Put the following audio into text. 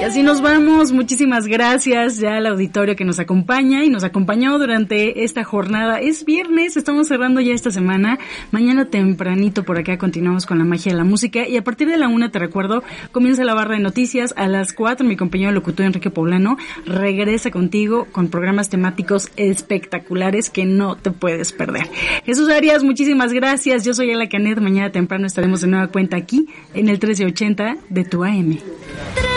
Y así nos vamos. Muchísimas gracias ya al auditorio que nos acompaña y nos acompañó durante esta jornada. Es viernes, estamos cerrando ya esta semana. Mañana tempranito por acá continuamos con la magia de la música y a partir de la 1, te recuerdo, comienza la barra de noticias. A las 4 mi compañero locutor Enrique Poblano regresa contigo con programas temáticos espectaculares que no te puedes perder. Jesús Arias, muchísimas gracias. Yo soy Ala Canet. Mañana temprano estaremos de nueva cuenta aquí en el 1380 de tu AM.